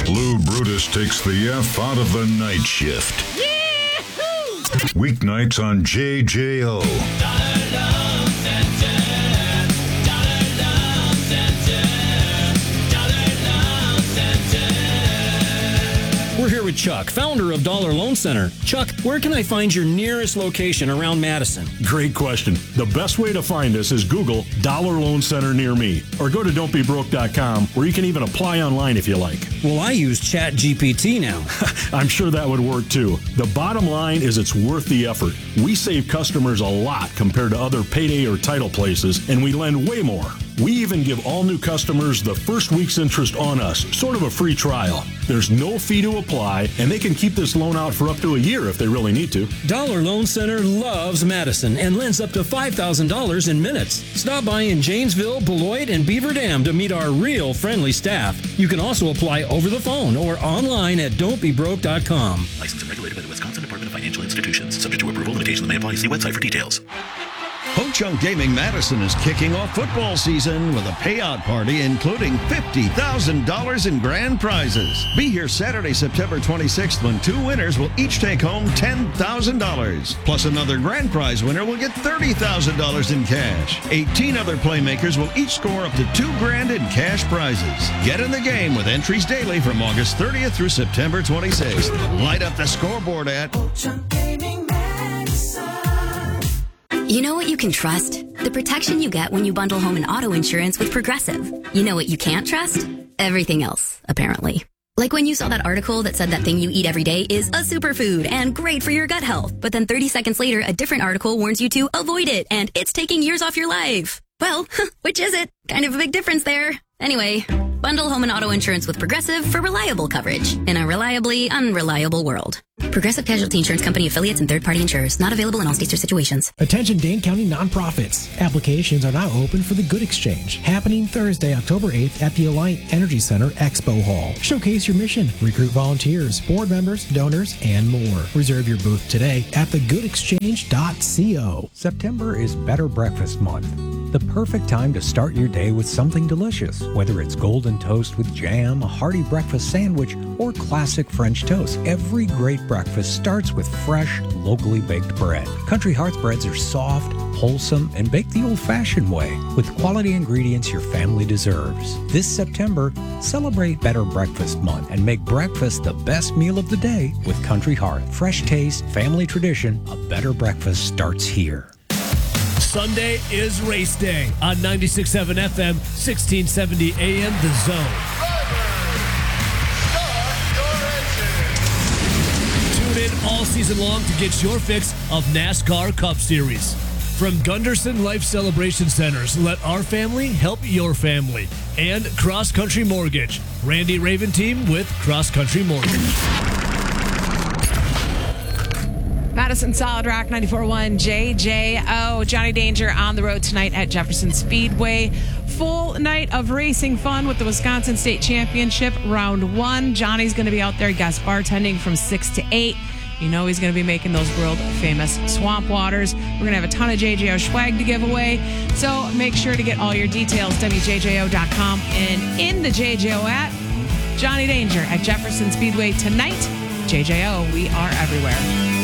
Lou Brutus takes the F out of the night shift. Weeknights on JJO. We're here with Chuck, founder of Dollar Loan Center. Chuck, where can I find your nearest location around Madison? Great question. The best way to find us is Google Dollar Loan Center near me, or go to don'tbebroke.com, where you can even apply online if you like. Well, I use ChatGPT now. I'm sure that would work too. The bottom line is it's worth the effort. We save customers a lot compared to other payday or title places, and we lend way more. We even give all new customers the first week's interest on us, sort of a free trial. There's no fee to apply, and they can keep this loan out for up to a year if they really need to. Dollar Loan Center loves Madison and lends up to $5,000 in minutes. Stop by in Janesville, Beloit, and Beaver Dam to meet our real friendly staff. You can also apply over the phone or online at don'tbebroke.com. Licensed and regulated by the Wisconsin Department of Financial Institutions. Subject to approval. Limitations may apply. See website for details. Ho-Chunk Gaming Madison is kicking off football season with a payout party including $50,000 in grand prizes. Be here Saturday, September 26th when 2 winners will each take home $10,000. Plus another grand prize winner will get $30,000 in cash. 18 other playmakers will each score up to $2,000 in cash prizes. Get in the game with entries daily from August 30th through September 26th. Light up the scoreboard at Ho-Chunk Gaming Madison. You know what you can trust? The protection you get when you bundle home and auto insurance with Progressive. You know what you can't trust? Everything else, apparently. Like when you saw that article that said that thing you eat every day is a superfood and great for your gut health. But then 30 seconds later, a different article warns you to avoid it and it's taking years off your life. Well, which is it? Kind of a big difference there. Anyway, bundle home and auto insurance with Progressive for reliable coverage in a reliably unreliable world. Progressive Casualty Insurance Company affiliates and third-party insurers. Not available in all states or situations. Attention Dane County nonprofits. Applications are now open for the Good Exchange, happening Thursday, October 8th at the Alliant Energy Center Expo Hall. Showcase your mission, recruit volunteers, board members, donors, and more. Reserve your booth today at thegoodexchange.co. September is Better Breakfast Month. The perfect time to start your day with something delicious, whether it's golden toast with jam, a hearty breakfast sandwich, or classic French toast. Every great breakfast starts with fresh, locally baked bread. Country Hearts breads are soft, wholesome, and baked the old-fashioned way with quality ingredients your family deserves. This September, celebrate Better Breakfast Month and make breakfast the best meal of the day with Country Heart. Fresh taste, family tradition, a better breakfast starts here. Sunday is race day on 96.7 FM, 1670 AM, The Zone. Tune in all season long to get your fix of NASCAR Cup Series. From Gunderson Life Celebration Centers, let our family help your family. And Cross Country Mortgage, Randy Raven team with Cross Country Mortgage. Madison Solid Rock 94.1 JJO. Johnny Danger on the road tonight at Jefferson Speedway. Full night of racing fun with the Wisconsin State Championship Round 1. Johnny's going to be out there guest bartending from 6 to 8. You know he's going to be making those world-famous swamp waters. We're going to have a ton of JJO swag to give away. So make sure to get all your details, WJJO.com. And in the JJO app, Johnny Danger at Jefferson Speedway tonight. JJO, we are everywhere.